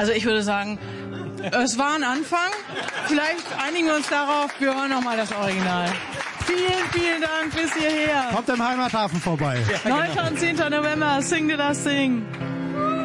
Also ich würde sagen, es war ein Anfang. Vielleicht einigen wir uns darauf, wir hören nochmal das Original. Vielen, vielen Dank bis hierher. Kommt im Heimathafen vorbei. Ja, 9. und 10. November, Sing to the Sing.